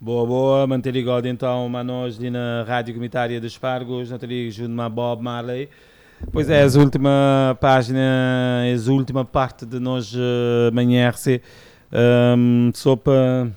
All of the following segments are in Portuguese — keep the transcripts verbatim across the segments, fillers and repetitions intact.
Boa, boa, manter ligado então a nós ali na Rádio Comunitária dos Pargos, na teria junto a Bob Marley. Pois é, a última página, a última parte de nós uh, manhã R C, um, só para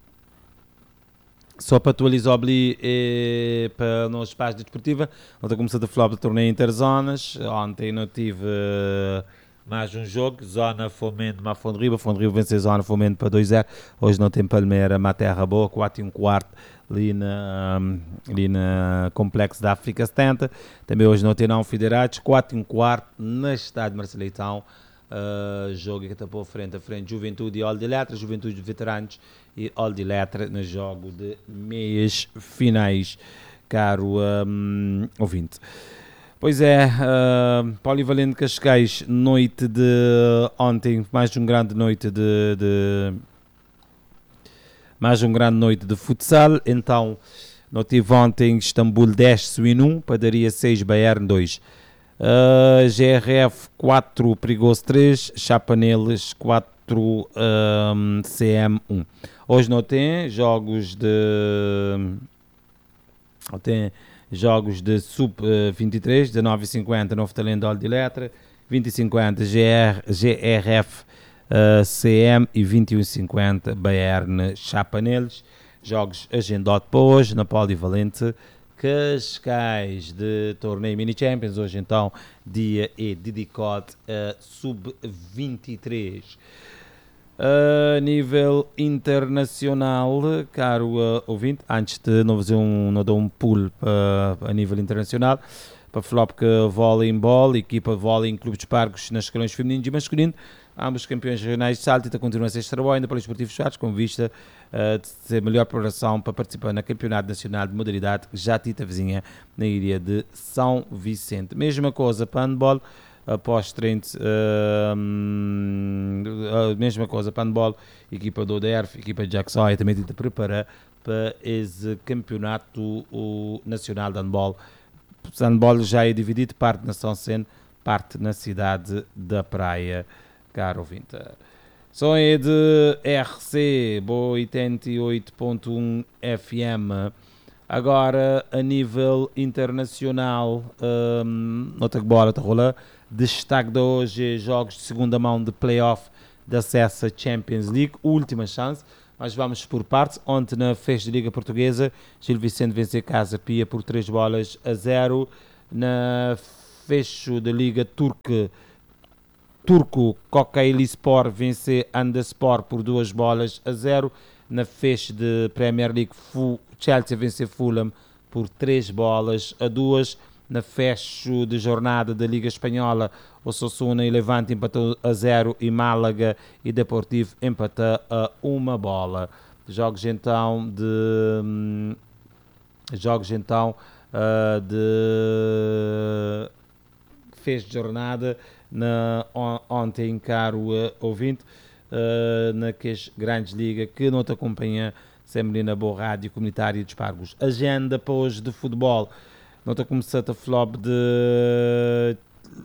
só para atualizar ali e para nós página desportiva, ontem começou a falar do torneio Interzonas, ontem não tive uh, mais um jogo, Zona Fomento, má Fonte Riba, Fonte Riba venceu Zona Fomento para dois a zero, hoje não tem Palmeira, má Terra Boa, quatro e um quarto ali na, ali na Complexo da África setenta, também hoje não tem não Federados, quatro e um quarto na Estado de Marcelitão, uh, jogo que está por frente a frente, Juventude e Olde Letra, Juventude de Veteranos e Olde Letra no jogo de meias finais, caro um, ouvinte. Pois é, uh, Polivalente Cascais, noite de ontem, mais um grande noite de, de mais um grande noite de futsal, então não tive ontem Istambul dez, Suíno um, Padaria seis, Bayern dois, uh, G R F quatro, Perigoso três, Chapaneles quatro, um, C M um. Hoje não tem jogos de... Não tem... Jogos de sub vinte e três, dezenove e cinquenta, Novo Talento de Letra, vinte e cinquenta G R, G R F uh, C M e vinte e um e cinquenta Bayern Chapaneles. Jogos agendados para hoje na Polivalente Cascais de torneio Mini Champions. Hoje então dia é dedicado a sub vinte e três. A uh, nível internacional, caro uh, ouvinte, antes de não fazer um, não dar um pulo uh, a nível internacional, para falar porque voleibol, equipa de vôlei em clubes de parques nas escalões femininos e masculino, ambos campeões regionais de salto e continuam a ser trabalho ainda para os esportivos fechados, com vista uh, de ter melhor preparação para participar no Campeonato Nacional de Modalidade que já tita vizinha na ilha de São Vicente. Mesma coisa para handball. Após trinta, uh, a mesma coisa para handball, equipa do O D R F, equipa de Jackson, e também tenta preparar para esse campeonato o nacional de handball. O handball já é dividido, parte na São Seno, parte na cidade da Praia, caro ouvinte. Som é de R C, Boa oitenta e oito ponto um F M. Agora, a nível internacional, um, nota que bola está rolando. Destaque de hoje, jogos de segunda mão de play-off de acesso à Champions League, última chance, mas vamos por partes. Ontem na festa de Liga Portuguesa, Gil Vicente venceu Casa Pia por três bolas a zero. Na fecho da Liga Turca, Turco, Kocaelispor venceu Andaspor por duas bolas a zero. Na fecho de Premier League, Chelsea venceu Fulham por três bolas a duas. Na fecho de jornada da Liga Espanhola, Osasuna e Levante empatou a zero e Málaga e Deportivo empatou a uma bola. Jogos então de... Jogos então uh, de... Fez de jornada na, on, ontem, caro uh, ouvinte, uh, na que as grandes ligas que não te acompanha sempre na boa rádio comunitária de Espargos. Agenda para hoje de futebol. Não estou a começar a flop de,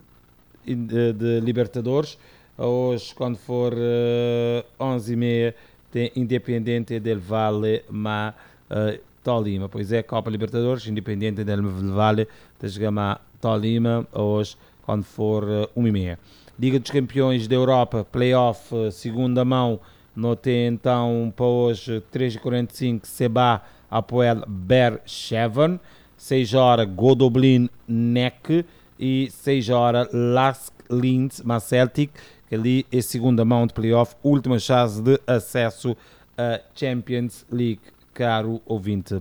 de, de Libertadores. Hoje, quando for uh, onze e meia, tem Independente del Valle ma uh, Tolima. Pois é, Copa Libertadores, Independente del Valle de Gama Tolima. Hoje, quando for uh, uma e meia. Liga dos Campeões da Europa, Playoff, uh, segunda mão. Não tem então para hoje, três e quarenta e cinco, Seba Apoel Beersheva. seis horas Godoblin Neck e seis horas Lask Linz Celtic, que ali é segunda mão de playoff, última chance de acesso à Champions League, caro ouvinte.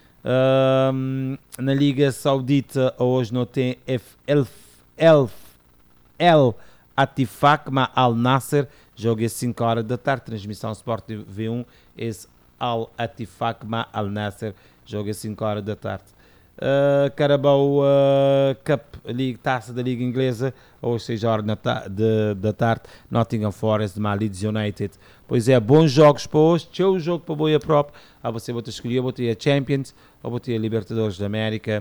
Um, na Liga Saudita hoje não tem El, El, El Atifak ma Al Nasser, jogo às cinco horas da tarde, transmissão Sport V um, esse Al Atifak ma Al Nasser, jogo às cinco horas da tarde. Uh, Carabao uh, Cup, Liga, taça da Liga Inglesa, hoje seis horas ta- de, da tarde, Nottingham Forest, Leeds United. Pois é, bons jogos para hoje, teu jogo para boia própria. Ah, você vai escolher, vou ter a Champions, ou vou ter a Libertadores da América,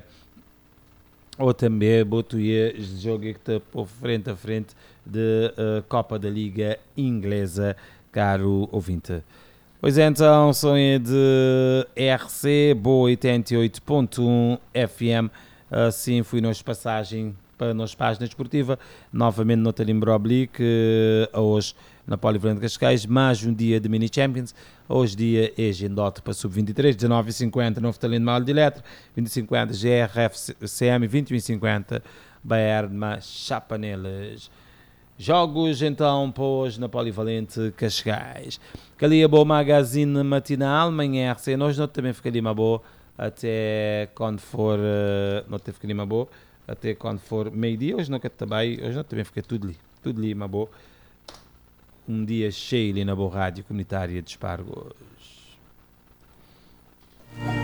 ou também vou ter o jogo que está por frente a frente de uh, Copa da Liga Inglesa, caro ouvinte. Pois é, então, som é de R C, Boa oitenta e oito ponto um F M. Assim fui nas passagem para a nossa página esportiva, novamente no Talimbro Oblique, hoje na Polivalente Cascais, mais um dia de Mini Champions. Hoje dia é Gendote para sub vinte e três, dezenove e cinquenta no Talento Mal de Letra, vinte e cinquenta G R F C M, vinte e um e cinquenta Bayern Chapanelas. Jogos então para hoje na Polivalente Cascais. Ficaria boa magazine matinal, amanhã R C, nós não também ficaria uma boa até quando for, uh, não teve ficaria uma boa até quando for meio-dia. Hoje não quero também, hoje não também fica tudo ali, tudo ali uma boa. Um dia cheio ali na boa rádio comunitária de Espargos.